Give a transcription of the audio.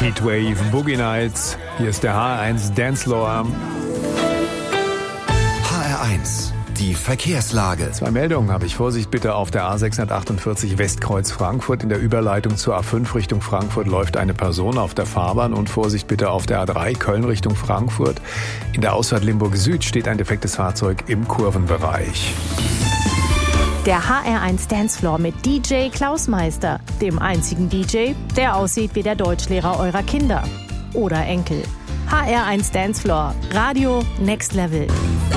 Heatwave, Boogie Nights. Hier ist der HR1 Dancefloor. HR1, die Verkehrslage. 2 Meldungen habe ich. Vorsicht bitte auf der A648 Westkreuz Frankfurt. In der Überleitung zur A5 Richtung Frankfurt läuft eine Person auf der Fahrbahn. Und Vorsicht bitte auf der A3 Köln Richtung Frankfurt. In der Ausfahrt Limburg Süd steht ein defektes Fahrzeug im Kurvenbereich. Der HR1 Dancefloor mit DJ Klaus Meister, dem einzigen DJ, der aussieht wie der Deutschlehrer eurer Kinder oder Enkel. HR1 Dancefloor, Radio Next Level.